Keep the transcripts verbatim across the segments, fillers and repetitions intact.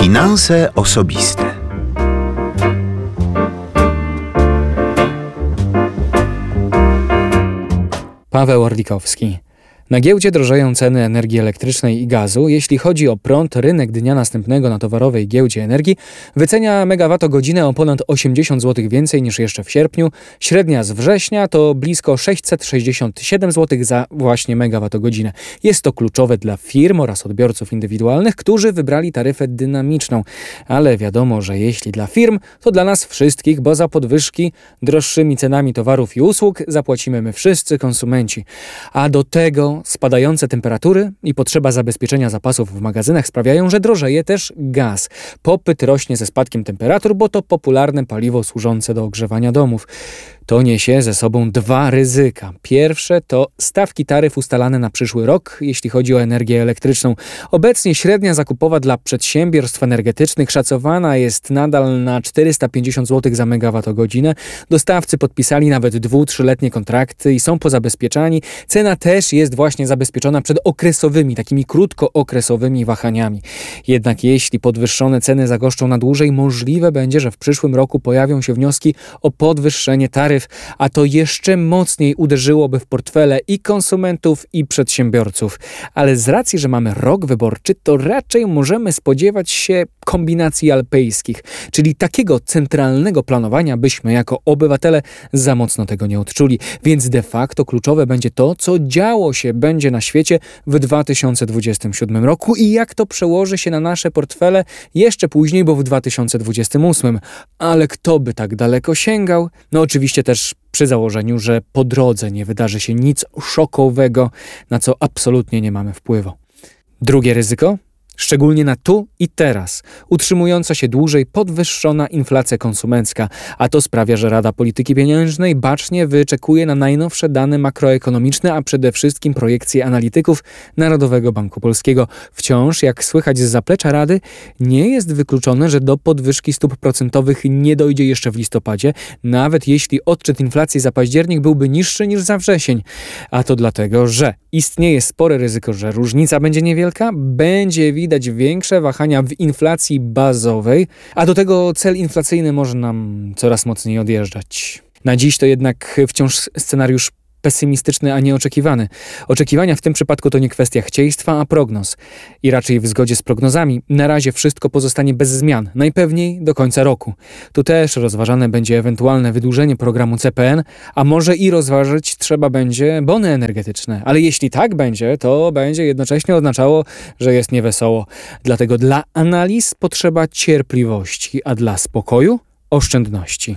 Finanse osobiste. Paweł Orlikowski. Na giełdzie drożeją ceny energii elektrycznej i gazu. Jeśli chodzi o prąd, rynek dnia następnego na towarowej giełdzie energii wycenia megawattogodzinę o ponad osiemdziesiąt złotych więcej niż jeszcze w sierpniu. Średnia z września to blisko sześćset sześćdziesiąt siedem złotych za właśnie megawattogodzinę. Jest to kluczowe dla firm oraz odbiorców indywidualnych, którzy wybrali taryfę dynamiczną. Ale wiadomo, że jeśli dla firm, to dla nas wszystkich, bo za podwyżki droższymi cenami towarów i usług zapłacimy my wszyscy konsumenci. A do tego spadające temperatury i potrzeba zabezpieczenia zapasów w magazynach sprawiają, że drożeje też gaz. Popyt rośnie ze spadkiem temperatur, bo to popularne paliwo służące do ogrzewania domów. To niesie ze sobą dwa ryzyka. Pierwsze to stawki taryf ustalane na przyszły rok, jeśli chodzi o energię elektryczną. Obecnie średnia zakupowa dla przedsiębiorstw energetycznych szacowana jest nadal na czterysta pięćdziesiąt złotych za megawattogodzinę. Dostawcy podpisali nawet dwu-, trzyletnie kontrakty i są pozabezpieczani. Cena też jest właśnie zabezpieczona przed okresowymi, takimi krótkookresowymi wahaniami. Jednak jeśli podwyższone ceny zagoszczą na dłużej, możliwe będzie, że w przyszłym roku pojawią się wnioski o podwyższenie taryf, a to jeszcze mocniej uderzyłoby w portfele i konsumentów, i przedsiębiorców. Ale z racji, że mamy rok wyborczy, to raczej możemy spodziewać się kombinacji alpejskich, czyli takiego centralnego planowania, byśmy jako obywatele za mocno tego nie odczuli. Więc de facto kluczowe będzie to, co działo się będzie na świecie w dwa tysiące dwudziestym siódmym roku i jak to przełoży się na nasze portfele jeszcze później, bo w dwa tysiące dwudziestym ósmym. Ale kto by tak daleko sięgał? No oczywiście też przy założeniu, że po drodze nie wydarzy się nic szokowego, na co absolutnie nie mamy wpływu. Drugie ryzyko? Szczególnie na tu i teraz, utrzymująca się dłużej podwyższona inflacja konsumencka, a to sprawia, że Rada Polityki Pieniężnej bacznie wyczekuje na najnowsze dane makroekonomiczne, a przede wszystkim projekcje analityków Narodowego Banku Polskiego. Wciąż, jak słychać z zaplecza Rady, nie jest wykluczone, że do podwyżki stóp procentowych nie dojdzie jeszcze w listopadzie, nawet jeśli odczyt inflacji za październik byłby niższy niż za wrzesień. A to dlatego, że istnieje spore ryzyko, że różnica będzie niewielka, będzie widać Widać większe wahania w inflacji bazowej, a do tego cel inflacyjny może nam coraz mocniej odjeżdżać. Na dziś to jednak wciąż scenariusz pesymistyczny, a nie oczekiwany. Oczekiwania w tym przypadku to nie kwestia chcieństwa, a prognoz. I raczej w zgodzie z prognozami na razie wszystko pozostanie bez zmian, najpewniej do końca roku. Tu też rozważane będzie ewentualne wydłużenie programu C P N, a może i rozważyć trzeba będzie bony energetyczne. Ale jeśli tak będzie, to będzie jednocześnie oznaczało, że jest niewesoło. Dlatego dla analiz potrzeba cierpliwości, a dla spokoju oszczędności.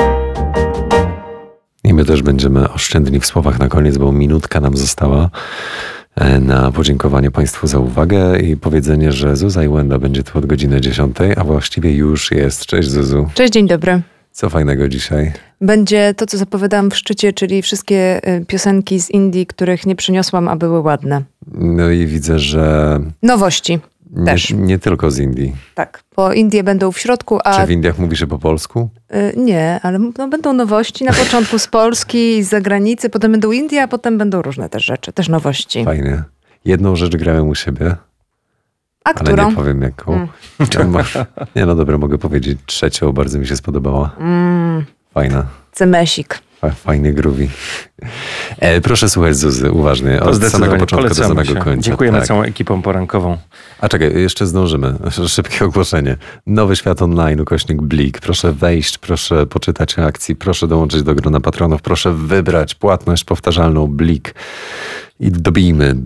I my też będziemy oszczędni w słowach na koniec, bo minutka nam została na podziękowanie Państwu za uwagę i powiedzenie, że Zuza i Łęda będzie tu od godziny dziesiątej, a właściwie już jest. Cześć Zuzu. Cześć, dzień dobry. Co fajnego dzisiaj? Będzie to, co zapowiadałam w szczycie, czyli wszystkie piosenki z Indii, których nie przyniosłam, a były ładne. No i widzę, że... Nowości też. Nie, nie tylko z Indii. Tak, bo Indie będą w środku, a... Czy w Indiach mówi się po polsku? Yy, nie, ale no, będą nowości. Na początku z Polski, z zagranicy, potem będą Indie, a potem będą różne też rzeczy, też nowości. Fajnie. Jedną rzecz grałem u siebie. A ale którą? nie powiem jaką. Mm. Nie, no dobra, mogę powiedzieć trzecią, bardzo mi się spodobała. Mm. Fajna. Cemesik. Fajnie groovy. E, proszę słuchać Zuzy uważnie. Od samego początku do samego się. końca. Dziękujemy tak. całą ekipą porankową. A czekaj, jeszcze zdążymy. Szybkie ogłoszenie. Nowy Świat Online, ukośnik Blik. Proszę wejść, proszę poczytać akcji, proszę dołączyć do grona patronów, proszę wybrać płatność powtarzalną Blik. I dobijmy